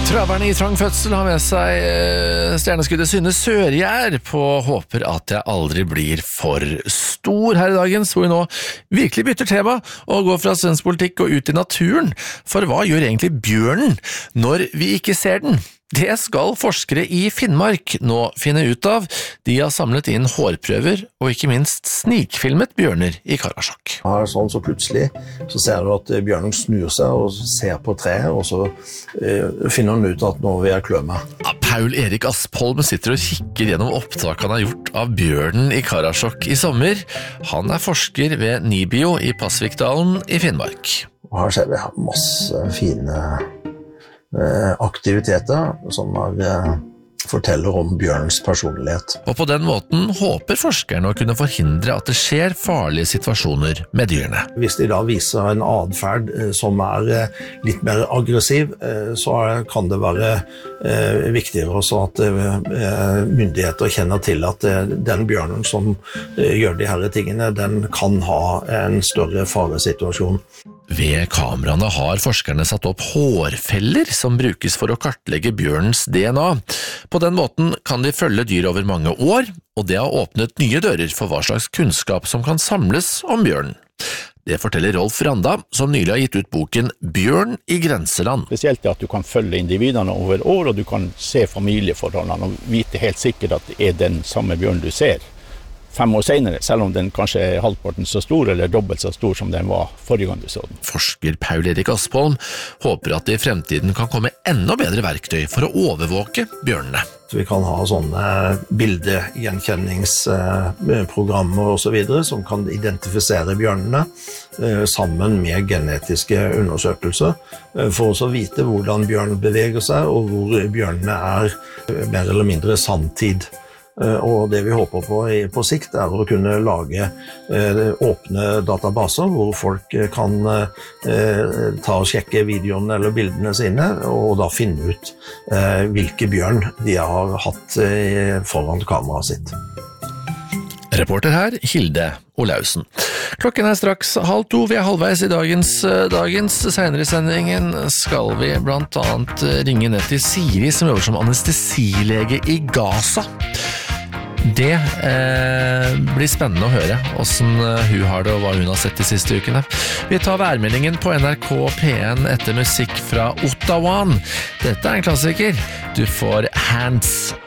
Traverne i trang fødsel har med seg stjerneskuddet Synne Sørgjær på håper at jeg aldri blir for stor her i dagens, hvor vi nå virkelig bytter tema og går fra svensk politikk og ut i naturen. For hva gjør egentlig bjørnen når vi ikke ser den? Det skal forskere i Finnmark nå finne ut av. De har samlet inn hårprøver og ikke minst snikfilmet bjørner i Karasjok. Sånn så plutselig så ser du at bjørnen snur seg og ser på treet, og så finner han ut at nå vil jeg klø meg. Ja, Paul Erik Aspholm sitter og kikker gjennom opptak han har gjort av bjørnen i Karasjok i sommer. Han er forsker ved Nibio i Pasvikdalen i Finnmark. Og her ser vi masse fine aktiviteter som forteller om bjørnens personlighet. Og på den måten håper forskerne å kunne forhindre at det skjer farlige situasjoner med dyrene. Hvis de da viser en adferd som litt mer aggressiv, så kan det være viktigere også at myndigheter kjenner til at den bjørnen som gjør de her tingene, den kan ha en større faresituasjon. Ved kameraene har forskerne satt opp hårfeller som brukes for å kartlegge bjørnens DNA. På den måten kan de følge dyr over mange år, og det har åpnet nye dører for hva slags kunnskap som kan samles om bjørnen. Det forteller Rolf Randa, som nylig har gitt ut boken Bjørn i grenseland. Spesielt at du kan følge individene over år, og du kan se familieforholdene og vite helt sikkert at det er den samme bjørn du ser 5 år senere, selv om den kanskje er halvparten så stor eller dobbelt så stor som den var forrige gang du så den. Forsker Paul Erik Aspholm håper at det i fremtiden kan komme enda bedre verktøy for å overvåke bjørnene. Vi kan ha sånne bildegjenkjenningsprogrammer og så videre som kan identifisere bjørnene sammen med genetiske undersøkelser for å vite hvordan bjørnen beveger seg og hvor bjørnene er mer eller mindre sanntid. Og det vi håper på sikt er å kunne lage åpne databaser hvor folk kan ta og sjekke videoene eller bildene sine og da finne ut hvilke bjørn de har hatt foran kameraet sitt. Reporter her, Hilde Olausen. Klokken er straks 1:30, vi er halvveis i dagens. Senere i sendingen skal vi blant annet ringe ned til Siri, som jobber som anestesilege i Gaza. Det blir spennende å høre hvordan hun har det og hva hun har sett de siste ukene. Vi tar værmeldingen på NRK P1 etter musikk fra Ottawa. Dette er en klassiker. Du får Hands